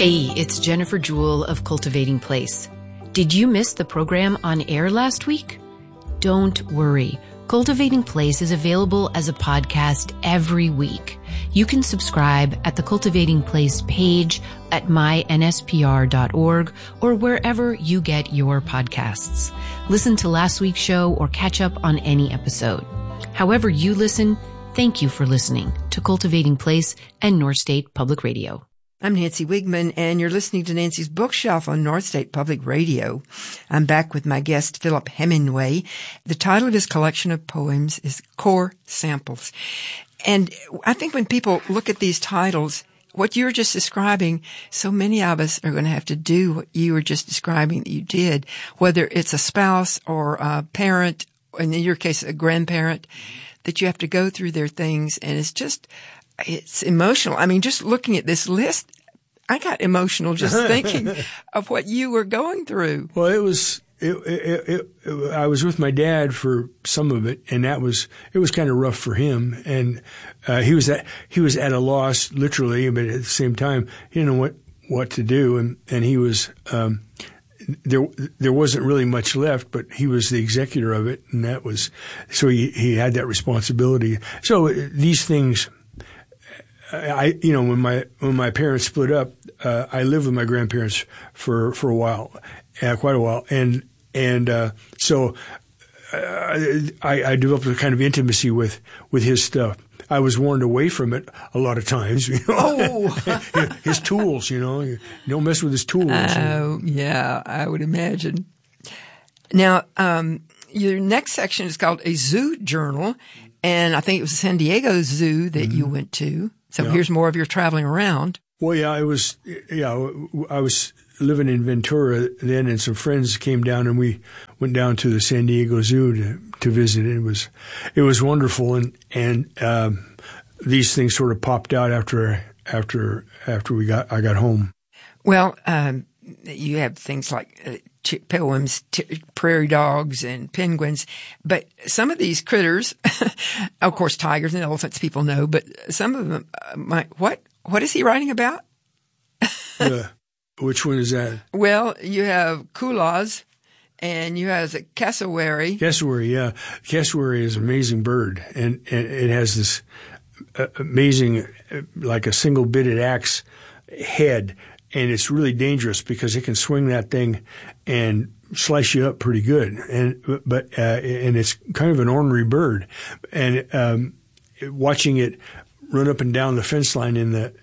Hey, it's Jennifer Jewell of Cultivating Place. Did you miss the program on air last week? Don't worry. Cultivating Place is available as a podcast every week. You can subscribe at the Cultivating Place page at mynspr.org or wherever you get your podcasts. Listen to last week's show or catch up on any episode. However you listen, thank you for listening to Cultivating Place and North State Public Radio. I'm Nancy Wigman, and you're listening to Nancy's Bookshelf on North State Public Radio. I'm back with my guest, Philip Hemingway. The title of his collection of poems is Core Samples. And I think when people look at these titles, what you were just describing, so many of us are going to have to do what you were just describing that you did, whether it's a spouse or a parent, and in your case, a grandparent, that you have to go through their things, and it's emotional. I mean, just looking at this list, I got emotional just thinking of what you were going through. Well, I was with my dad for some of it, and it was kind of rough for him. And he was at a loss, literally, but at the same time, he didn't know what to do. And he was there wasn't really much left, but he was the executor of it, and that was so he had that responsibility. So these things. When my parents split up, I lived with my grandparents for a while, quite a while, and so I developed a kind of intimacy with his stuff. I was warned away from it a lot of times. Oh, his tools, you don't mess with his tools. Oh, yeah, I would imagine. Now, your next section is called A Zoo Journal, and I think it was San Diego Zoo that you went to. So here's more of your traveling around. Well, I was living in Ventura then, and some friends came down, and we went down to the San Diego Zoo to visit. It was wonderful, and these things sort of popped out after I got home. Well, you have things like poems, prairie dogs and penguins, but some of these critters, of course, tigers and elephants, people know, but some of them, what is he writing about? Which one is that? Well, you have kulas and you have the cassowary. Cassowary, yeah. Cassowary is an amazing bird, and it has this amazing, like a single-bitted axe head. And it's really dangerous because it can swing that thing and slice you up pretty good. And it's kind of an ornery bird. And watching it run up and down the fence line in the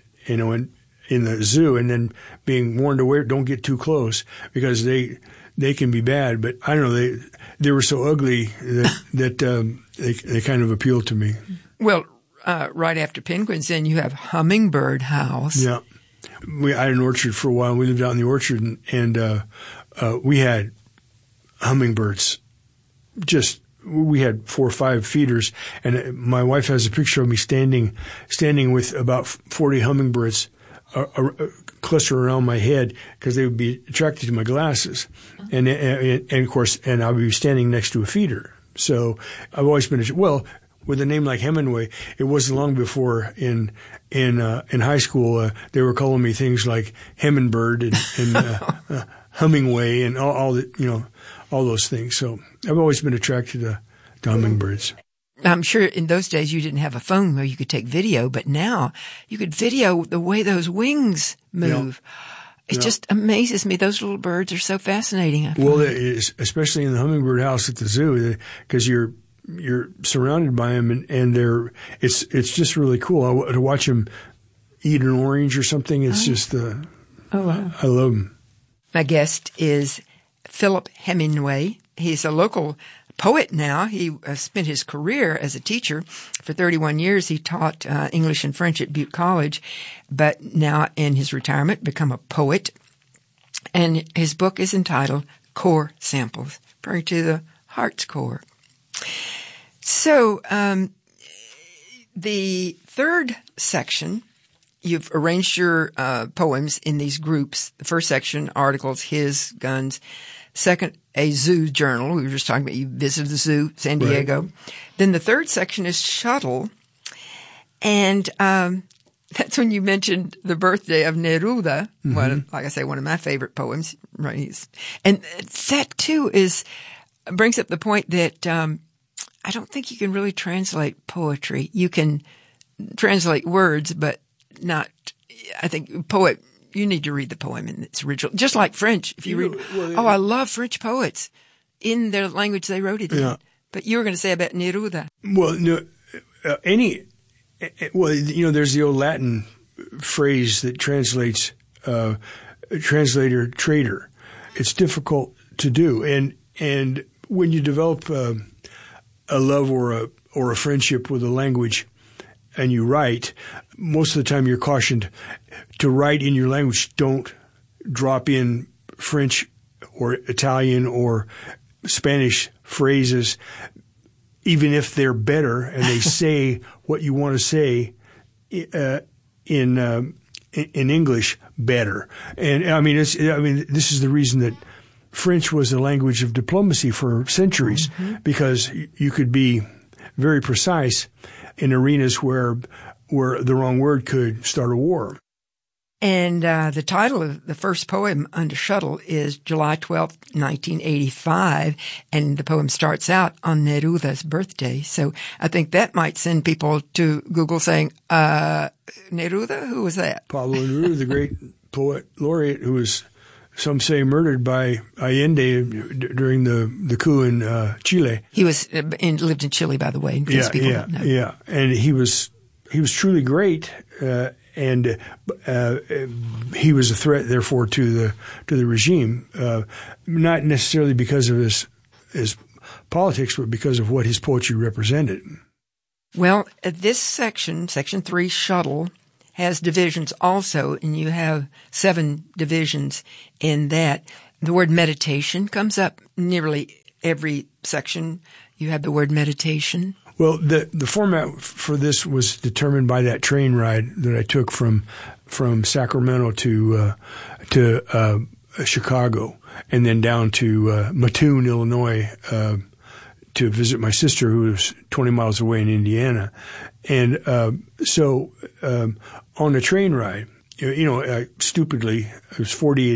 zoo, and then being warned away, don't get too close because they can be bad. But I don't know, they were so ugly that they kind of appealed to me. Well, right after penguins, then you have Hummingbird House. Yeah. I had an orchard for a while. We lived out in the orchard, and we had hummingbirds. We had 4 or 5 feeders, and my wife has a picture of me standing with about 40 hummingbirds cluster around my head because they would be attracted to my glasses, and of course, and I would be standing next to a feeder. So I've always been with a name like Hemingway. It wasn't long before in high school they were calling me things like Hemmingbird and Hummingway and all those things. So I've always been attracted to hummingbirds. I'm sure in those days you didn't have a phone where you could take video, but now you could video the way those wings move. Yeah. It just amazes me. Those little birds are so fascinating. Well, especially in the hummingbird house at the zoo, because you're surrounded by them, and it's just really cool to watch them eat an orange or something. It's just wow. I love them. My guest is Philip Hemingway. He's a local poet now. He spent his career as a teacher. For 31 years, he taught English and French at Butte College, but now in his retirement, become a poet. And his book is entitled Core Samples, referring to the heart's core. So, the third section, you've arranged your poems in these groups. The first section, articles, his, guns. Second, a zoo journal. We were just talking about you visited the zoo, San Diego. Right. Then the third section is shuttle. And That's when you mentioned the birthday of Neruda, like I say, one of my favorite poems. Right, and that too brings up the point that I don't think you can really translate poetry. You can translate words, but not. I think poet. You need to read the poem in its original, just like French. If you read, I love French poets in their language they wrote it in. But you were going to say about Neruda. Well, no, there's the old Latin phrase that translates translator traitor. It's difficult to do, and when you develop a love or a friendship with a language, and you write, most of the time you're cautioned to write in your language. Don't drop in French or Italian or Spanish phrases, even if they're better and they say what you want to say in English better. And this is the reason that French was the language of diplomacy for centuries, because you could be very precise in arenas where the wrong word could start a war. And the title of the first poem under Shuttle is July 12th, 1985, and the poem starts out on Neruda's birthday. So I think that might send people to Google saying, Neruda? Who was that? Pablo Neruda, the great poet laureate who was, some say, murdered by Allende during the coup in Chile. He lived in Chile, by the way, in case people don't know. Yeah, and he was truly great, and he was a threat, therefore, to the regime, not necessarily because of his politics, but because of what his poetry represented. Well, this section 3, Shuttle, has divisions also, and you have 7 divisions in that. The word meditation comes up nearly every section. You have the word meditation. Well, the format for this was determined by that train ride that I took from Sacramento to Chicago, and then down to Mattoon, Illinois, to visit my sister who was 20 miles away in Indiana. And so on the train ride, stupidly, it was 48